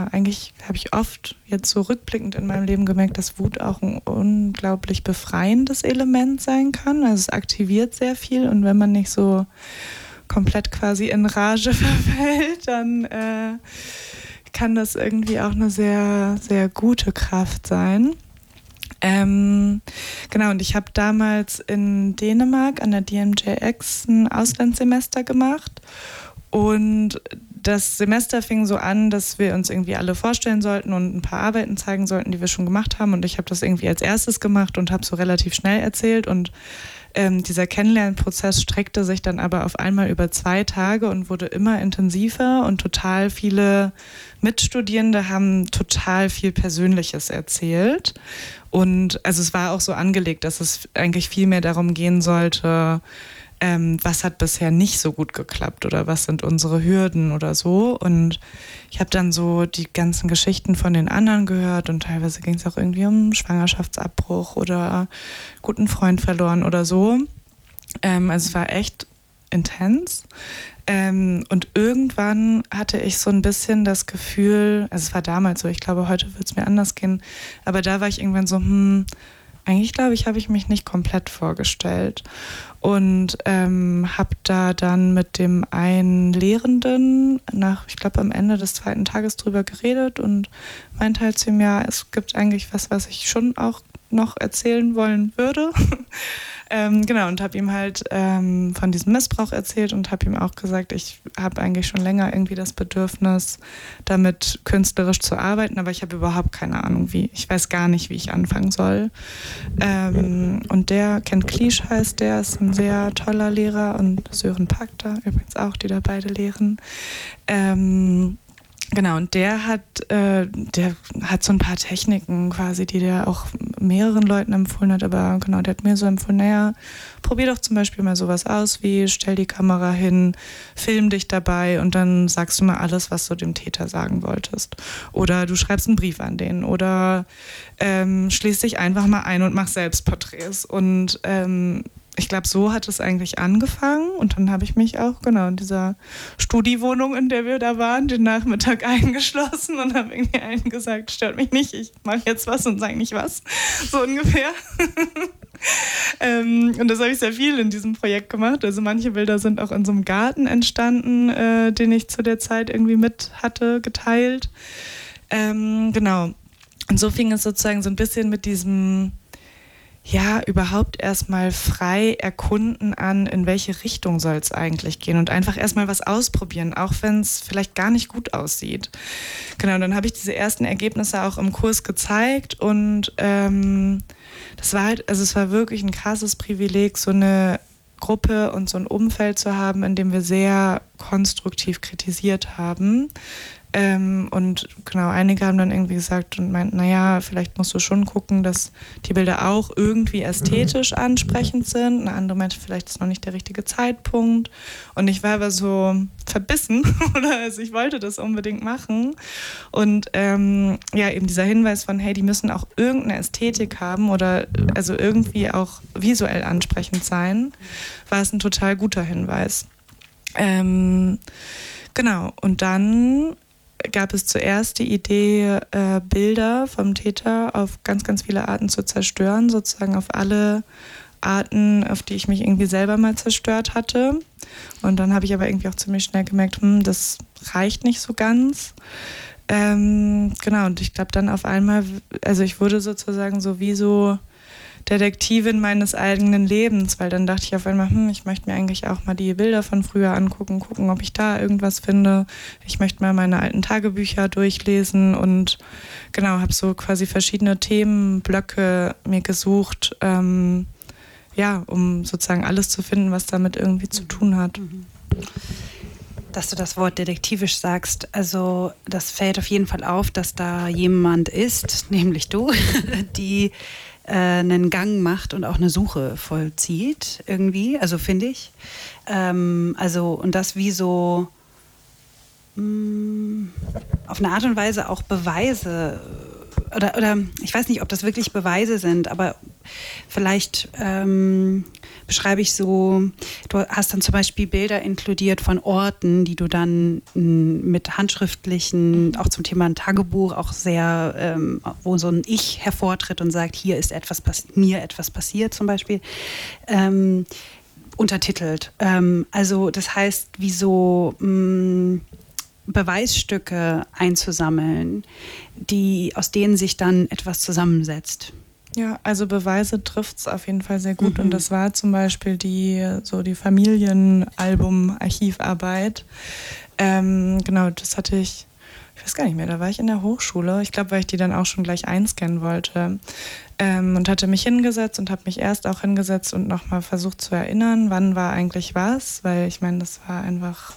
eigentlich habe ich oft jetzt so rückblickend in meinem Leben gemerkt, dass Wut auch ein unglaublich befreiendes Element sein kann. Also es aktiviert sehr viel und wenn man nicht so komplett quasi in Rage verfällt, dann kann das irgendwie auch eine sehr, sehr gute Kraft sein. Genau, und ich habe damals in Dänemark an der DMJX ein Auslandssemester gemacht und das Semester fing so an, dass wir uns irgendwie alle vorstellen sollten und ein paar Arbeiten zeigen sollten, die wir schon gemacht haben, und ich habe das irgendwie als erstes gemacht und habe so relativ schnell erzählt und dieser Kennenlernprozess streckte sich dann aber auf einmal über 2 Tage und wurde immer intensiver und total viele Mitstudierende haben total viel Persönliches erzählt. Und also es war auch so angelegt, dass es eigentlich viel mehr darum gehen sollte, was hat bisher nicht so gut geklappt oder was sind unsere Hürden oder so. Und ich habe dann so die ganzen Geschichten von den anderen gehört und teilweise ging es auch irgendwie um Schwangerschaftsabbruch oder guten Freund verloren oder so. Also es war echt intens. Und irgendwann hatte ich so ein bisschen das Gefühl, also es war damals so, ich glaube, heute wird es mir anders gehen, aber da war ich irgendwann so, eigentlich glaube ich, habe ich mich nicht komplett vorgestellt. Und habe da dann mit dem einen Lehrenden ich glaube am Ende des 2. Tages drüber geredet und meinte halt zu ihm, ja, es gibt eigentlich was ich schon auch noch erzählen wollen würde. Genau, und habe ihm halt von diesem Missbrauch erzählt und habe ihm auch gesagt, ich habe eigentlich schon länger irgendwie das Bedürfnis, damit künstlerisch zu arbeiten, aber ich habe überhaupt keine Ahnung, ich weiß gar nicht, wie ich anfangen soll. Und der, Kent Kliesch heißt der, ist ein sehr toller Lehrer, und Sören Pakter übrigens auch, die da beide lehren. Genau, und der hat so ein paar Techniken quasi, die der auch mehreren Leuten empfohlen hat, aber genau, der hat mir so empfohlen, naja, probier doch zum Beispiel mal sowas aus, wie stell die Kamera hin, film dich dabei und dann sagst du mal alles, was du dem Täter sagen wolltest. Oder du schreibst einen Brief an den oder schließ dich einfach mal ein und mach Selbstporträts. Und ich glaube, so hat es eigentlich angefangen und dann habe ich mich auch in dieser Studiwohnung, in der wir da waren, den Nachmittag eingeschlossen und habe irgendwie allen gesagt, stört mich nicht, ich mache jetzt was und sage nicht was, so ungefähr. Und das habe ich sehr viel in diesem Projekt gemacht. Also manche Bilder sind auch in so einem Garten entstanden, den ich zu der Zeit irgendwie mit hatte, geteilt. Genau. Und so fing es sozusagen so ein bisschen mit diesem überhaupt erstmal frei erkunden an, in welche Richtung soll es eigentlich gehen und einfach erstmal was ausprobieren, auch wenn es vielleicht gar nicht gut aussieht. Genau, dann habe ich diese ersten Ergebnisse auch im Kurs gezeigt und das war es war wirklich ein krasses Privileg, so eine Gruppe und so ein Umfeld zu haben, in dem wir sehr konstruktiv kritisiert haben. Und genau, einige haben dann irgendwie gesagt und meinten, naja, vielleicht musst du schon gucken, dass die Bilder auch irgendwie ästhetisch ansprechend sind. Eine andere meinte, vielleicht ist noch nicht der richtige Zeitpunkt. Und ich war aber so verbissen, also ich wollte das unbedingt machen. Und eben dieser Hinweis von, hey, die müssen auch irgendeine Ästhetik haben oder also irgendwie auch visuell ansprechend sein, war es ein total guter Hinweis. Genau, und dann gab es zuerst die Idee, Bilder vom Täter auf ganz, ganz viele Arten zu zerstören, sozusagen auf alle Arten, auf die ich mich irgendwie selber mal zerstört hatte. Und dann habe ich aber irgendwie auch ziemlich schnell gemerkt, das reicht nicht so ganz. Genau, und ich glaube dann auf einmal, also ich wurde sozusagen so wie so Detektivin meines eigenen Lebens, weil dann dachte ich auf einmal, ich möchte mir eigentlich auch mal die Bilder von früher angucken, gucken, ob ich da irgendwas finde. Ich möchte mal meine alten Tagebücher durchlesen und genau, habe so quasi verschiedene Themenblöcke mir gesucht, um sozusagen alles zu finden, was damit irgendwie zu tun hat. Dass du das Wort detektivisch sagst, also das fällt auf jeden Fall auf, dass da jemand ist, nämlich du, die einen Gang macht und auch eine Suche vollzieht irgendwie, also finde ich. Und das wie so auf eine Art und Weise auch Beweise oder ich weiß nicht, ob das wirklich Beweise sind, aber vielleicht beschreibe ich so, du hast dann zum Beispiel Bilder inkludiert von Orten, die du dann mit handschriftlichen, auch zum Thema ein Tagebuch, auch sehr, wo so ein Ich hervortritt und sagt, hier ist mir etwas passiert zum Beispiel, untertitelt. Also das heißt, wie so Beweisstücke einzusammeln, aus denen sich dann etwas zusammensetzt. Ja, also Beweise trifft es auf jeden Fall sehr gut. Und das war zum Beispiel die Familienalbum-Archivarbeit. Genau, das hatte ich weiß gar nicht mehr, da war ich in der Hochschule. Ich glaube, weil ich die dann auch schon gleich einscannen wollte. Und hatte mich hingesetzt und habe mich erst auch hingesetzt und nochmal versucht zu erinnern, wann war eigentlich was. Weil ich meine, das war einfach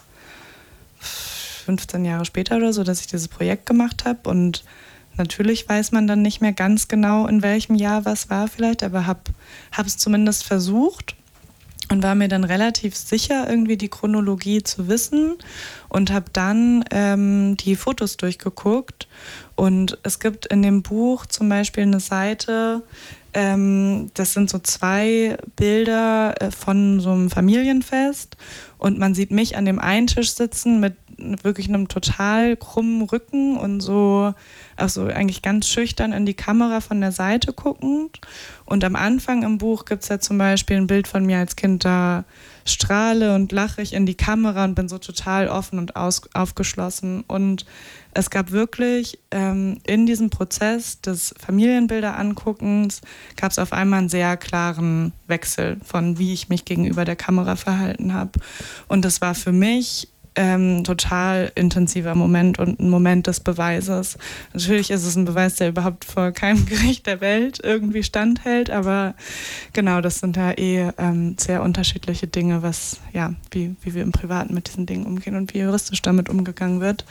15 Jahre später oder so, dass ich dieses Projekt gemacht habe. Und natürlich weiß man dann nicht mehr ganz genau, in welchem Jahr was war vielleicht, aber habe es zumindest versucht und war mir dann relativ sicher, irgendwie die Chronologie zu wissen und habe dann die Fotos durchgeguckt. Und es gibt in dem Buch zum Beispiel eine Seite, das sind so 2 Bilder von so einem Familienfest und man sieht mich an dem einen Tisch sitzen mit wirklich einem total krummen Rücken und so, auch so eigentlich ganz schüchtern in die Kamera von der Seite guckend. Und am Anfang im Buch gibt es ja zum Beispiel ein Bild von mir als Kind, da strahle und lache ich in die Kamera und bin so total offen und aufgeschlossen. Und es gab wirklich in diesem Prozess des Familienbilder anguckens, gab es auf einmal einen sehr klaren Wechsel von, wie ich mich gegenüber der Kamera verhalten habe. Und das war für mich total intensiver Moment und ein Moment des Beweises. Natürlich ist es ein Beweis, der überhaupt vor keinem Gericht der Welt irgendwie standhält, aber genau, das sind ja sehr unterschiedliche Dinge, wie wir im Privaten mit diesen Dingen umgehen und wie juristisch damit umgegangen wird.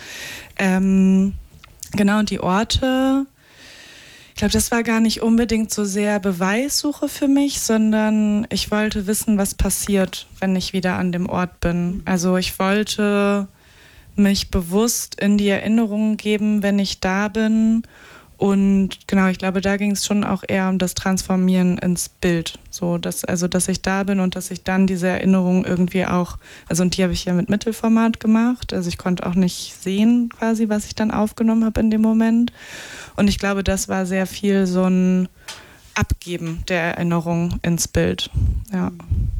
Genau, und die Orte, ich glaube, das war gar nicht unbedingt so sehr Beweissuche für mich, sondern ich wollte wissen, was passiert, wenn ich wieder an dem Ort bin. Also ich wollte mich bewusst in die Erinnerungen geben, wenn ich da bin. Und genau, ich glaube, da ging es schon auch eher um das Transformieren ins Bild. So, dass ich da bin und dass ich dann diese Erinnerungen irgendwie auch, also und die habe ich ja mit Mittelformat gemacht. Also ich konnte auch nicht sehen quasi, was ich dann aufgenommen habe in dem Moment. Und ich glaube, das war sehr viel so ein Abgeben der Erinnerung ins Bild. Ja.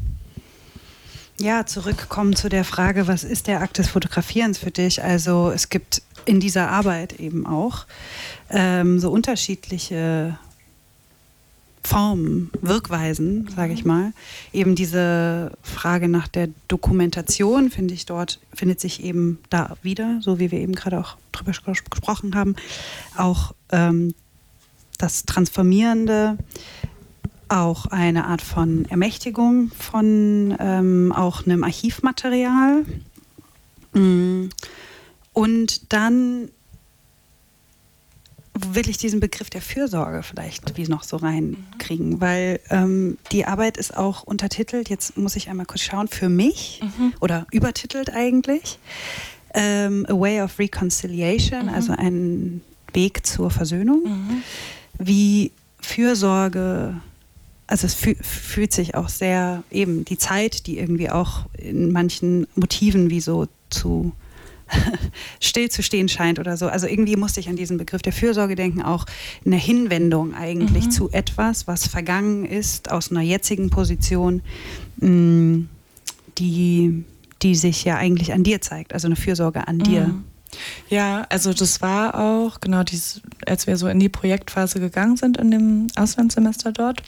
Ja, zurückkommen zu der Frage, was ist der Akt des Fotografierens für dich? Also es gibt in dieser Arbeit eben auch so unterschiedliche Formen, Wirkweisen, sage ich mal. Eben diese Frage nach der Dokumentation, finde ich, dort findet sich eben da wieder, so wie wir eben gerade auch drüber gesprochen haben, auch das Transformierende, auch eine Art von Ermächtigung von auch einem Archivmaterial. Und dann will ich diesen Begriff der Fürsorge vielleicht wie noch so reinkriegen, weil die Arbeit ist auch untertitelt, jetzt muss ich einmal kurz schauen, für mich oder übertitelt eigentlich, A Way of Reconciliation, also ein Weg zur Versöhnung, wie Fürsorge, also es fühlt sich auch sehr eben die Zeit, die irgendwie auch in manchen Motiven wie so still zu stehen scheint oder so. Also irgendwie musste ich an diesen Begriff der Fürsorge denken, auch eine Hinwendung eigentlich zu etwas, was vergangen ist, aus einer jetzigen Position, die sich ja eigentlich an dir zeigt, also eine Fürsorge an dir. Ja, also das war auch, genau, als wir so in die Projektphase gegangen sind in dem Auslandssemester dort,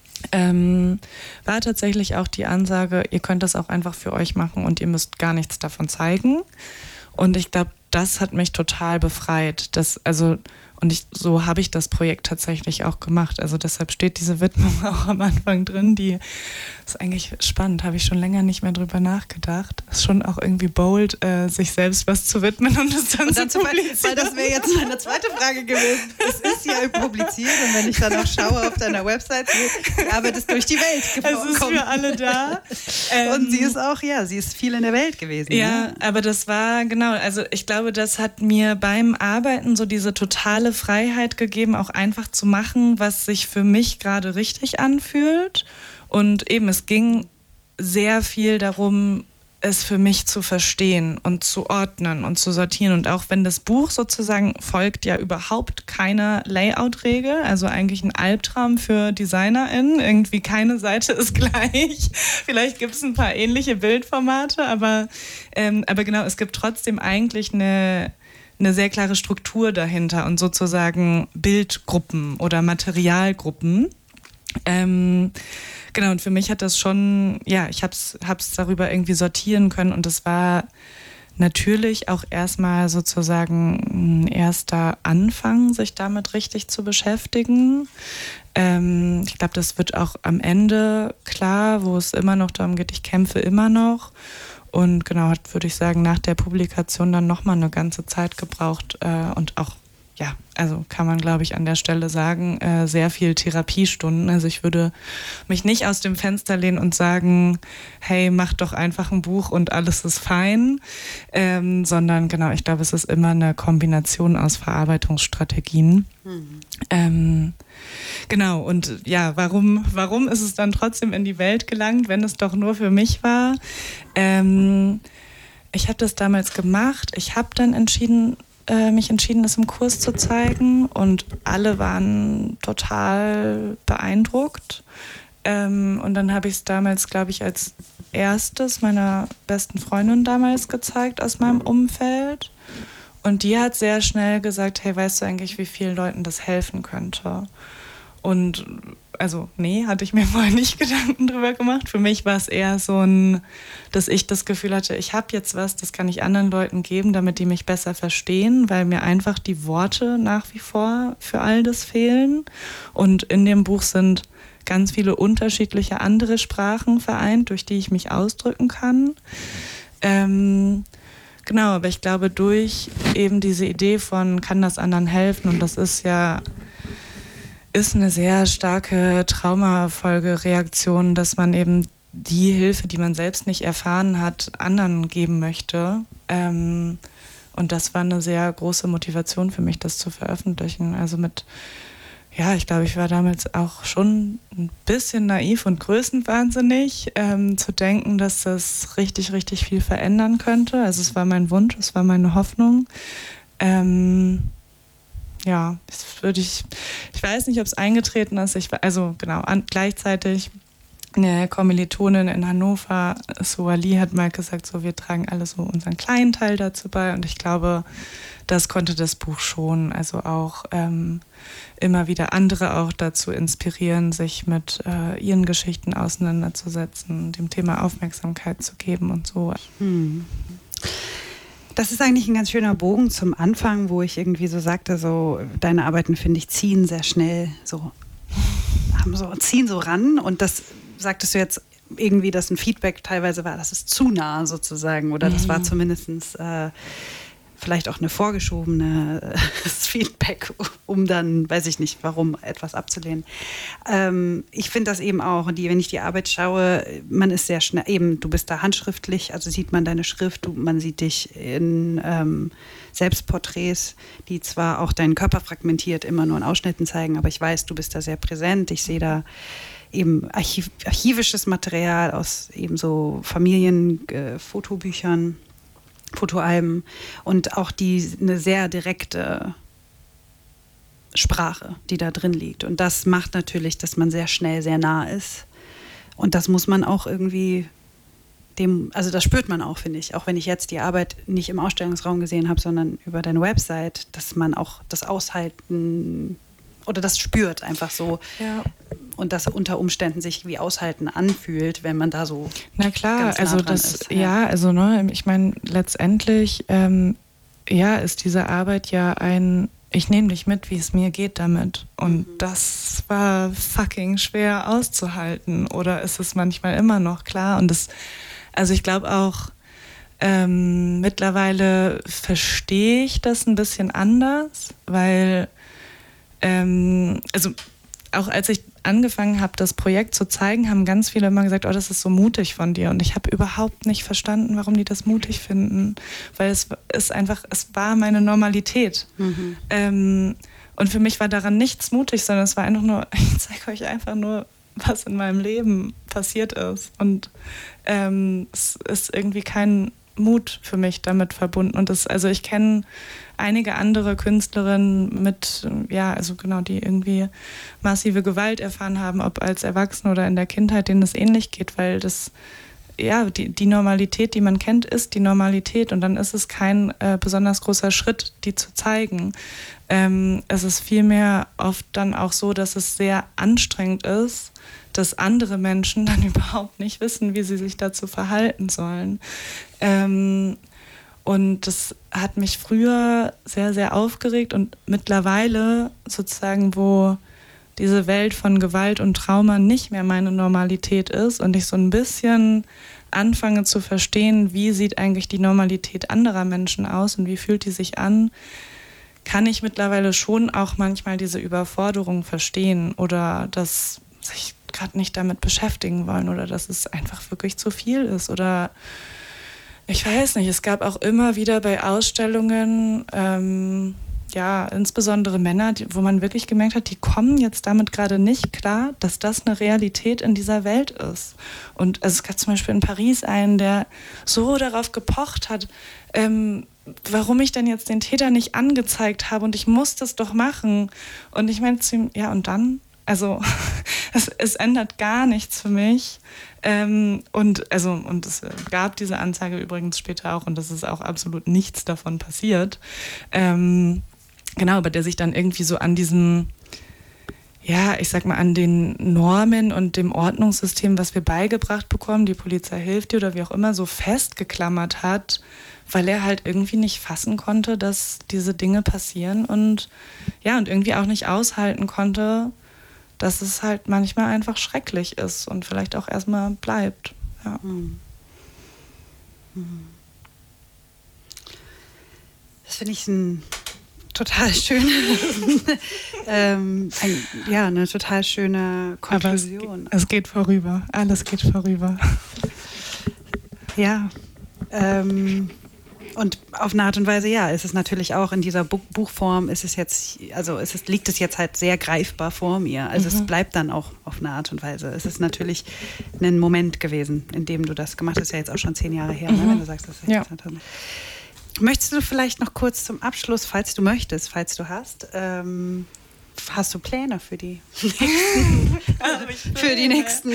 war tatsächlich auch die Ansage, ihr könnt das auch einfach für euch machen und ihr müsst gar nichts davon zeigen. Und ich glaube, das hat mich total befreit. So habe ich das Projekt tatsächlich auch gemacht. Also deshalb steht diese Widmung auch am Anfang drin. Die ist eigentlich spannend, habe ich schon länger nicht mehr drüber nachgedacht. Ist schon auch irgendwie bold, sich selbst was zu widmen und es dann zu publizieren. Weil das wäre jetzt meine zweite Frage gewesen. Es ist ja publiziert und wenn ich dann auch schaue auf deiner Website, die Arbeit ist durch die Welt gekommen. Es ist für alle da. Und sie ist viel in der Welt gewesen. Ja, ne? Aber das war, genau, also ich glaube, das hat mir beim Arbeiten so diese totale totale Freiheit gegeben, auch einfach zu machen, was sich für mich gerade richtig anfühlt. Und eben, es ging sehr viel darum, es für mich zu verstehen und zu ordnen und zu sortieren. Und auch wenn das Buch sozusagen folgt ja überhaupt keiner Layout-Regel, also eigentlich ein Albtraum für DesignerInnen. Irgendwie keine Seite ist gleich. Vielleicht gibt es ein paar ähnliche Bildformate, aber genau, es gibt trotzdem eigentlich eine sehr klare Struktur dahinter und sozusagen Bildgruppen oder Materialgruppen. Genau, und für mich hat das schon, ja, ich hab's darüber irgendwie sortieren können und es war natürlich auch erstmal sozusagen ein erster Anfang, sich damit richtig zu beschäftigen. Ich glaube, das wird auch am Ende klar, wo es immer noch darum geht, ich kämpfe immer noch. Und genau, hat, würde ich sagen, nach der Publikation dann nochmal eine ganze Zeit gebraucht und auch, ja, also kann man, glaube ich, an der Stelle sagen, sehr viel Therapiestunden. Also ich würde mich nicht aus dem Fenster lehnen und sagen, hey, mach doch einfach ein Buch und alles ist fein, sondern genau, ich glaube, es ist immer eine Kombination aus Verarbeitungsstrategien. Genau, und ja, warum ist es dann trotzdem in die Welt gelangt, wenn es doch nur für mich war? Ich habe das damals gemacht. Ich habe dann mich entschieden, das im Kurs zu zeigen und alle waren total beeindruckt. Und dann habe ich es damals, glaube ich, als erstes meiner besten Freundin damals gezeigt aus meinem Umfeld. Und die hat sehr schnell gesagt, hey, weißt du eigentlich, wie vielen Leuten das helfen könnte? Und also nee, hatte ich mir vorher nicht Gedanken drüber gemacht. Für mich war es eher so dass ich das Gefühl hatte, ich habe jetzt was, das kann ich anderen Leuten geben, damit die mich besser verstehen, weil mir einfach die Worte nach wie vor für all das fehlen. Und in dem Buch sind ganz viele unterschiedliche andere Sprachen vereint, durch die ich mich ausdrücken kann. Genau, aber ich glaube, durch eben diese Idee von, kann das anderen helfen, und das ist eine sehr starke Traumafolgereaktion, dass man eben die Hilfe, die man selbst nicht erfahren hat, anderen geben möchte. Und das war eine sehr große Motivation für mich, das zu veröffentlichen. Also ich glaube, ich war damals auch schon ein bisschen naiv und größenwahnsinnig, zu denken, dass das richtig, richtig viel verändern könnte. Also es war mein Wunsch, es war meine Hoffnung. Ja, ich weiß nicht, ob es eingetreten ist. Gleichzeitig eine Kommilitonin in Hannover, Soali, hat mal gesagt, so, wir tragen alle so unseren kleinen Teil dazu bei. Und ich glaube, das konnte das Buch schon. Also auch immer wieder andere auch dazu inspirieren, sich mit ihren Geschichten auseinanderzusetzen, dem Thema Aufmerksamkeit zu geben und so. Das ist eigentlich ein ganz schöner Bogen zum Anfang, wo ich irgendwie so sagte, so deine Arbeiten, finde ich, ziehen sehr schnell ziehen so ran. Und das sagtest du jetzt irgendwie, dass ein Feedback teilweise war, das ist zu nah sozusagen. Oder das war zumindest vielleicht auch eine vorgeschobene Feedback, um dann, weiß ich nicht, warum, etwas abzulehnen. Ich finde das eben auch, wenn ich die Arbeit schaue, man ist sehr schnell, eben, du bist da handschriftlich, also sieht man deine Schrift, man sieht dich in Selbstporträts, die zwar auch deinen Körper fragmentiert immer nur in Ausschnitten zeigen, aber ich weiß, du bist da sehr präsent. Ich sehe da eben archivisches Material aus eben so Familienfotobüchern, Fotoalben und auch eine sehr direkte Sprache, die da drin liegt. Und das macht natürlich, dass man sehr schnell sehr nah ist. Und das muss man auch irgendwie also das spürt man auch, finde ich. Auch wenn ich jetzt die Arbeit nicht im Ausstellungsraum gesehen habe, sondern über deine Website, dass man auch das Aushalten oder das spürt einfach so. Ja. Und das unter Umständen sich wie Aushalten anfühlt, wenn man da so. Na klar, ganz nah also dran das, ist. ja, also ich meine, letztendlich ist diese Arbeit ja ich nehme dich mit, wie es mir geht damit. Und das war fucking schwer auszuhalten. Oder ist es manchmal immer noch, klar. Und also ich glaube auch, mittlerweile verstehe ich das ein bisschen anders, weil, also auch als ich angefangen habe, das Projekt zu zeigen, haben ganz viele immer gesagt, oh, das ist so mutig von dir. Und ich habe überhaupt nicht verstanden, warum die das mutig finden. Weil es war meine Normalität. Und für mich war daran nichts mutig, sondern es war einfach nur, ich zeige euch einfach nur, was in meinem Leben passiert ist. Und es ist irgendwie kein Mut für mich damit verbunden. Und also ich kenne einige andere Künstlerinnen die irgendwie massive Gewalt erfahren haben, ob als Erwachsene oder in der Kindheit, denen es ähnlich geht, weil das, die Normalität, die man kennt, ist die Normalität und dann ist es kein besonders großer Schritt, die zu zeigen. Es ist vielmehr oft dann auch so, dass es sehr anstrengend ist, dass andere Menschen dann überhaupt nicht wissen, wie sie sich dazu verhalten sollen. Und das hat mich früher sehr, sehr aufgeregt und mittlerweile sozusagen, wo diese Welt von Gewalt und Trauma nicht mehr meine Normalität ist und ich so ein bisschen anfange zu verstehen, wie sieht eigentlich die Normalität anderer Menschen aus und wie fühlt die sich an, kann ich mittlerweile schon auch manchmal diese Überforderung verstehen oder dass sich gerade nicht damit beschäftigen wollen oder dass es einfach wirklich zu viel ist oder ich weiß nicht, es gab auch immer wieder bei Ausstellungen, insbesondere Männer, wo man wirklich gemerkt hat, die kommen jetzt damit gerade nicht klar, dass das eine Realität in dieser Welt ist. Und es gab zum Beispiel in Paris einen, der so darauf gepocht hat, warum ich denn jetzt den Täter nicht angezeigt habe und ich muss das doch machen. Und ich meinte zu ihm, ja und dann? Also es ändert gar nichts für mich. Und es gab diese Anzeige übrigens später auch und das ist auch absolut nichts davon passiert. Aber der sich dann irgendwie so an diesen, an den Normen und dem Ordnungssystem, was wir beigebracht bekommen, die Polizei hilft dir oder wie auch immer, so festgeklammert hat, weil er halt irgendwie nicht fassen konnte, dass diese Dinge passieren und irgendwie auch nicht aushalten konnte, dass es halt manchmal einfach schrecklich ist und vielleicht auch erstmal bleibt. Ja. Das finde ich ein total schöne, eine total schöne Konklusion. Aber es geht vorüber, alles geht vorüber. Ja, und auf eine Art und Weise, ist es natürlich auch in dieser Buchform, liegt es jetzt halt sehr greifbar vor mir. Also es bleibt dann auch auf eine Art und Weise. Es ist natürlich ein Moment gewesen, in dem du das gemacht hast. Das ist ja jetzt auch schon 10 Jahre her, wenn du sagst, das ist Möchtest du vielleicht noch kurz zum Abschluss, falls du möchtest, falls du hast du Pläne für die nächsten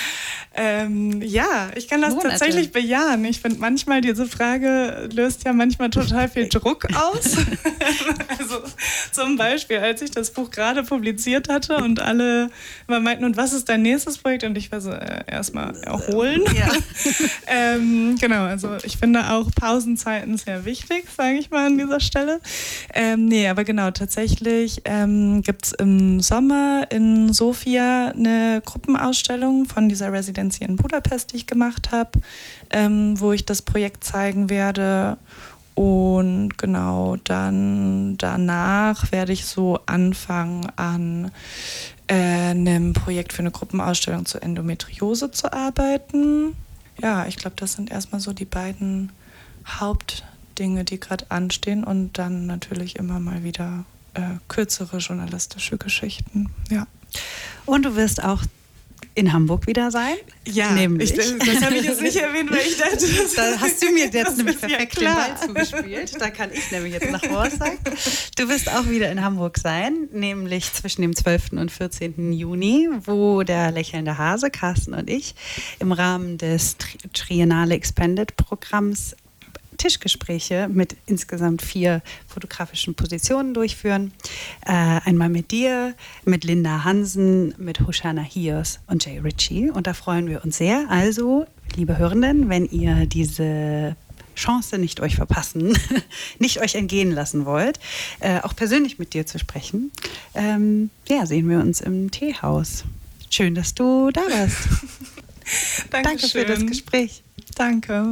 ich kann das Monate. Tatsächlich bejahen. Ich finde manchmal, diese Frage löst ja manchmal total viel Druck aus. Also zum Beispiel, als ich das Buch gerade publiziert hatte und alle immer meinten, und was ist dein nächstes Projekt? Und ich war so, erstmal erholen. Ja. Also ich finde auch Pausenzeiten sehr wichtig, sage ich mal an dieser Stelle. Tatsächlich gibt es im Sommer in Sofia eine Gruppenausstellung von dieser Residenz in Budapest, die ich gemacht habe, wo ich das Projekt zeigen werde. Und dann danach werde ich so anfangen, an einem Projekt für eine Gruppenausstellung zur Endometriose zu arbeiten. Ja, ich glaube, das sind erstmal so die beiden Hauptdinge, die gerade anstehen. Und dann natürlich immer mal wieder kürzere journalistische Geschichten. Ja. Und du wirst auch in Hamburg wieder sein? Ja, nämlich. Das habe ich jetzt nicht erwähnt, weil ich dachte, da hast du mir jetzt nämlich perfekt den Ball zugespielt. Da kann ich nämlich jetzt nach Wort sagen. Du wirst auch wieder in Hamburg sein, nämlich zwischen dem 12. und 14. Juni, wo der Lächelnde Hase, Carsten und ich, im Rahmen des Triennale Expanded Programms Tischgespräche mit insgesamt 4 fotografischen Positionen durchführen. Einmal mit dir, mit Linda Hansen, mit Hoshana Hios und Jay Ritchie. Und da freuen wir uns sehr. Also, liebe Hörenden, wenn ihr diese Chance nicht euch verpassen, nicht euch entgehen lassen wollt, auch persönlich mit dir zu sprechen, sehen wir uns im Teehaus. Schön, dass du da warst. Danke für das Gespräch. Danke.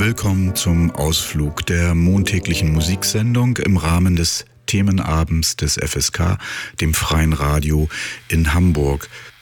Willkommen zum Ausflug der montäglichen Musiksendung im Rahmen des Themenabends des FSK, dem Freien Radio in Hamburg.